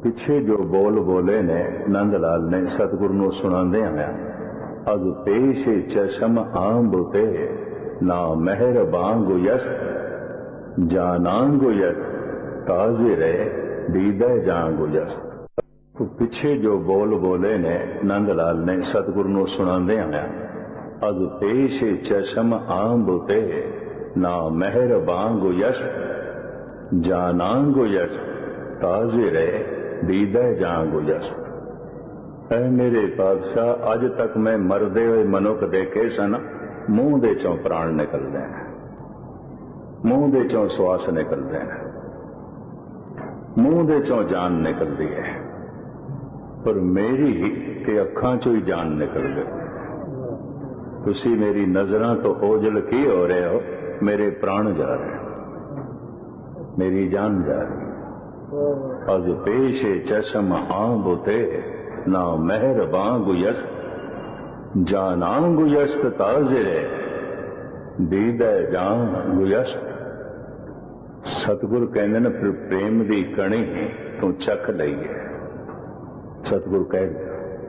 ਪਿੱਛੇ ਜੋ ਬੋਲ ਬੋਲੇ ਨੇ ਨੰਦ ਲਾਲ ਨੇ ਸਤਿਗੁਰੂ ਨੂੰ ਸੁਣਾਉਂਦੇ ਆਇਆ, ਅਗ ਪੇਸ਼ ਚਸ਼ਮ ਆਂਬ ਤੇ ਨਾ ਮਹਿਰ ਬਾਂਗੁ ਯਸ ਜਾਨਾਂਗੁ ਯਸ ਤਾਜ਼ੇ ਰਹੇ ਦੀਦਾ ਜਾਂਗੁ ਯਸ। ਪਿੱਛੇ ਜੋ ਬੋਲ ਬੋਲੇ ਨੇ ਨੰਦ ਲਾਲ ਨੇ ਸਤਿਗੁਰੂ ਨੂੰ ਸੁਣਾਉਂਦੇ ਆਇਆ, ਅਗ ਪੇਸ਼ ਚਸ਼ਮ ਆਂਬ ਤੇ ਨਾ ਮਹਿਰ ਬਾਂਗੁ ਯਸ ਜਾਨਾਂਗੁ ਯਸ ਤਾਜ਼ੇ ਰਹੇ ਦੀਦਾ ਜਾਂਗੁ ਯਸ। ਐ ਮੇਰੇ ਪਾਤਸ਼ਾਹ, ਅੱਜ ਤੱਕ ਮੈਂ ਮਰਦੇ ਹੋਏ ਮਨੁੱਖ ਦੇਖੇ ਸਨ, ਮੂੰਹ ਦੇ ਚੋਂ ਪ੍ਰਾਣ ਨਿਕਲਦੇ ਨੇ, ਮੂੰਹ ਦੇ ਚੋਂ ਸਵਾਸ ਨਿਕਲਦੇ ਨੇ, ਮੂੰਹ ਦੇ ਚੋਂ ਜਾਨ ਨਿਕਲਦੀ ਹੈ, ਪਰ ਮੇਰੀ ਤੇ ਅੱਖਾਂ ਚੋਂ ਹੀ ਜਾਨ ਨਿਕਲ ਗਈ। ਤੁਸੀਂ ਮੇਰੀ ਨਜ਼ਰਾਂ ਤੋਂ ਓਝਲ ਕੀ ਹੋ ਰਹੇ ਹੋ? ਮੇਰੇ ਪ੍ਰਾਣ ਜਾ ਰਹੇ, ਮੇਰੀ ਜਾਨ ਜਾ ਰਹੀ। ਅਜ ਪੇਸ਼ੇ ਚਸ਼ਮ ਆਂਬ ਤੇ ਨਾ ਮਹਿਰ ਬਾਂਗੁ ਯਸ ਜਾਨਾਂਗੁ ਯਸ ਤਾਜ਼ੇ ਦੀਦਾ ਜਾਂਗੁ ਯਸ। ਸਤਿਗੁਰ ਕਹਿੰਦੇ ਨੇ ਫਿਰ ਪ੍ਰੇਮ ਦੀ ਕਣੀ ਤੂੰ ਚੱਖ ਲਈਏ। ਸਤਿਗੁਰ ਕਹਿੰਦੇ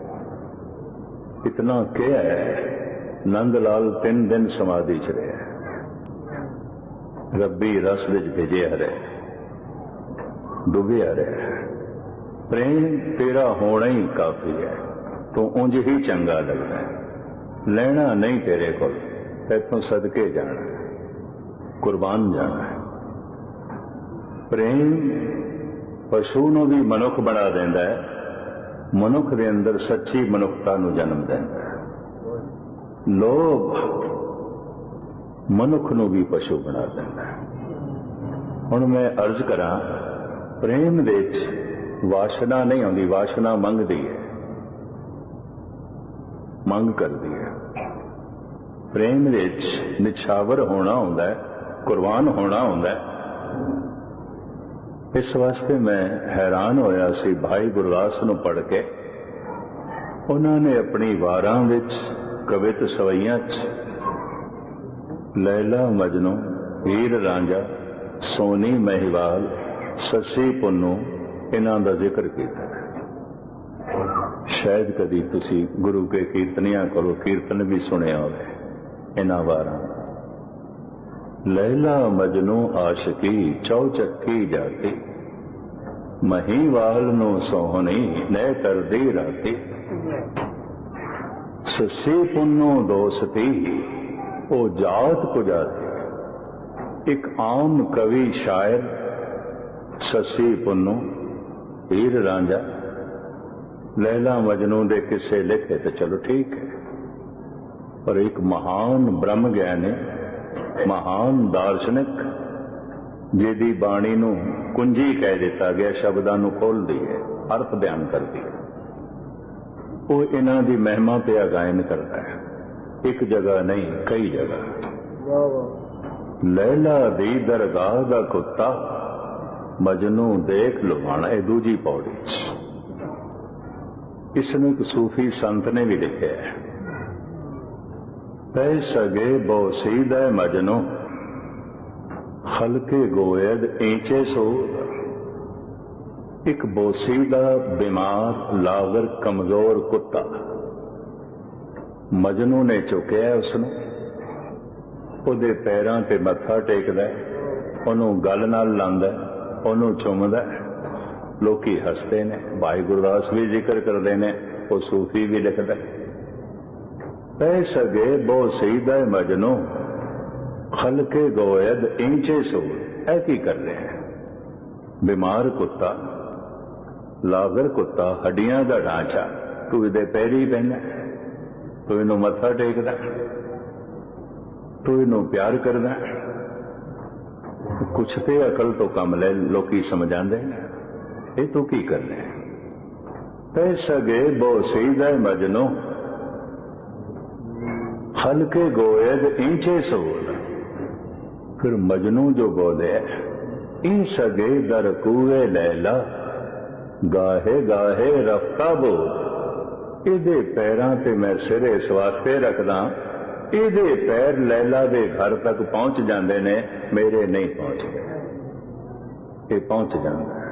ਇਤਨਾ ਕਿਹਾ ਹੈ। ਨੰਦ ਲਾਲ 3 ਦਿਨ ਸਮਾਧੀ ਚ ਰਿਹਾ, ਰੱਬੀ ਰਸ ਵਿੱਚ ਭਿਜਿਆ ਰਿਹਾ, ਡੁੱਬਿਆ ਰਿਹਾ। ਪ੍ਰੇਮ ਤੇਰਾ ਹੋਣਾ ਹੀ ਕਾਫੀ ਹੈ, ਤੂੰ ਉਂਝ ਹੀ ਚੰਗਾ ਲੱਗਦਾ ਹੈ, ਲੈਣਾ ਨਹੀਂ ਤੇਰੇ ਕੋਲ, ਤੈਥੋਂ ਸਦਕੇ ਜਾਣਾ, ਕੁਰਬਾਨ ਜਾਣਾ ਹੈ। ਪ੍ਰੇਮ ਪਸ਼ੂ ਨੂੰ ਵੀ ਮਨੁੱਖ ਬਣਾ ਦਿੰਦਾ ਹੈ, ਮਨੁੱਖ ਦੇ ਅੰਦਰ ਸੱਚੀ ਮਨੁੱਖਤਾ ਨੂੰ ਜਨਮ ਦਿੰਦਾ ਹੈ। ਲੋਭ ਮਨੁੱਖ ਨੂੰ ਵੀ ਪਸ਼ੂ ਬਣਾ ਦਿੰਦਾ ਹੈ। ਹੁਣ ਮੈਂ ਅਰਜ਼ ਕਰਾਂ, ਪ੍ਰੇਮ ਦੇ ਵਿੱਚ ਵਾਸ਼ਨਾ ਨਹੀਂ ਆਉਂਦੀ, ਵਾਸ਼ਨਾ ਮੰਗਦੀ ਹੈ, ਮੰਗ ਕਰਦੀ ਹੈ। ਪ੍ਰੇਮ ਵਿੱਚ ਨਿਛਾਵਰ ਹੋਣਾ ਹੁੰਦਾ ਹੈ, ਕੁਰਬਾਨ ਹੋਣਾ ਹੁੰਦਾ ਹੈ। ਇਸ ਵਾਸਤੇ ਮੈਂ ਹੈਰਾਨ ਹੋਇਆ ਸੀ ਭਾਈ ਗੁਰਦਾਸ ਨੂੰ ਪੜ੍ਹ ਕੇ। ਉਹਨਾਂ ਨੇ ਆਪਣੀ ਵਾਰਾਂ ਵਿੱਚ, ਕਵਿਤ ਸਵਈਆਂ 'ਚ ਲੈਲਾ ਮਜਨੂ, ਹੀਰ ਰਾਂਝਾ, ਸੋਨੀ ਮਹੀਵਾਲ, ਸੱਸੀ ਪੁੰਨੂ, ਇਹਨਾਂ ਦਾ ਜ਼ਿਕਰ ਕੀਤਾ ਹੈ। ਸ਼ਾਇਦ ਕਦੀ ਤੁਸੀਂ ਗੁਰੂ ਕੇ ਕੀਰਤਨੀਆਂ ਕੋਲੋਂ ਕੀਰਤਨ ਵੀ ਸੁਣਿਆ ਹੋਵੇ ਇਹਨਾਂ ਵਾਰਾਂ। ਲੈਲਾ ਮਜਨੂ ਆਸ਼ਕੀ ਚੌਚੱਕੀ ਜਾਤੀ, ਮਹੀਵਾਲ ਨੂੰ ਸੋਹਣੀ ਨੈ ਕਰਦੀ ਰਾਤੀ, ਸੱਸੀ ਪੁੰਨੂ ਦੋਸਤੀ ਉਹ ਜਾਤ ਪੁਜਾਤੀ। ਇੱਕ ਆਮ ਕਵੀ ਸ਼ਾਇਰ ਸੱਸੀ ਪੁੰਨੂ, ਹੀਰ ਰਾਂਝਾ, ਲੈਲਾ ਮਜਨੂ ਦੇ ਕਿੱਸੇ ਲਿਖੇ ਤੇ ਚਲੋ ਠੀਕ ਹੈ, ਪਰ ਇੱਕ ਮਹਾਨ ਬ੍ਰਹਮ ਗਿਆਨੀ, ਮਹਾਨ ਦਾਰਸ਼ਨਿਕ, ਜਿਹਦੀ ਬਾਣੀ ਨੂੰ ਕੁੰਜੀ ਕਹਿ ਦਿੱਤਾ ਗਿਆ, ਸ਼ਬਦਾਂ ਨੂੰ ਖੋਲ੍ਹਦੀ ਹੈ, ਅਰਥ ਬਿਆਨ ਕਰਦੀ ਹੈ, ਉਹ ਇਹਨਾਂ ਦੀ ਮਹਿਮਾ ਪਿਆ ਗਾਇਨ ਕਰਦਾ ਹੈ। ਇੱਕ ਜਗ੍ਹਾ ਨਹੀਂ, ਕਈ ਜਗ੍ਹਾ। ਲੈਲਾ ਦੀ ਦਰਗਾਹ ਦਾ ਕੁੱਤਾ ਮਜਨੂ ਦੇਖ ਲੁਭਾਣਾ, ਇਹ ਦੂਜੀ ਪੌੜੀ। ਇਸ ਨੂੰ ਇੱਕ ਸੂਫੀ ਸੰਤ ਨੇ ਵੀ ਲਿਖਿਆ ਹੈ, ਪੈ ਸਗੇ ਬੋਸੀਦਾ ਮਜਨੂ ਹਲਕੇ ਗੋਇਦ ਏਂਚੇ ਸੋ। ਇੱਕ ਬੋਸੀਦਾ, ਬਿਮਾਰ, ਲਾਗਰ, ਕਮਜ਼ੋਰ ਕੁੱਤਾ ਮਜਨੂ ਨੇ ਚੁੱਕਿਆ ਉਸਨੂੰ, ਉਹਦੇ ਪੈਰਾਂ ਤੇ ਮੱਥਾ ਟੇਕਦਾ, ਉਹਨੂੰ ਗਲ ਨਾਲ ਲਾਉਂਦਾ, ਉਹਨੂੰ ਚੁੰਮਦਾ। ਲੋਕੀ ਹੱਸਦੇ ਨੇ, ਭਾਈ ਗੁਰਦਾਸ ਵੀ ਜ਼ਿਕਰ ਕਰਦੇ ਨੇ, ਉਹ ਸੂਫੀ ਵੀ ਲਿਖਦਾ, ਪੈ ਸਗੇ ਬੋਸੀਦਾ ਮਜਨੂ ਖਲਕੇ ਗੋਇਦ ਇੰਚੇ ਸੋ। ਇਹ ਕੀ ਕਰ ਰਿਹਾ ਹੈ? ਬਿਮਾਰ ਕੁੱਤਾ, ਲਾਗਰ ਕੁੱਤਾ, ਹੱਡੀਆਂ ਦਾ ਢਾਂਚਾ, ਤੂੰ ਇਹਦੇ ਪੈਰੀ ਪੈਂਦਾ, ਤੂੰ ਇਹਨੂੰ ਮੱਥਾ ਟੇਕਦਾ, ਤੂੰ ਇਹਨੂੰ ਪਿਆਰ ਕਰਦਾ। ਕੁਛ ਤੇ ਅਕਲ ਤੋਂ ਕੰਮ ਲੈ, ਲੋਕੀ ਸਮਝਾਉਂਦੇ ਨੇ, ਇਹ ਤੂੰ ਕੀ ਕਰ ਰਿਹਾ ਹੈ? ਪੈ ਸਗੇ ਬੋਸੀਦਾ ਮਜਨੂ ਹਲਕੇ ਗੋਇਦ ਇੰਚੇ ਸੋ। फिर मजनू जो बोले, इन सगे दर कुए लैला गाहे गाहे रफ्ता बोल। इहदे पैरां ते मैं सिर इस वास्ते रखदा, इहदे पैर लैला दे घर तक पहुंच जांदे ने, मेरे नहीं पहुंचदे। ये पहुंच जांदा है।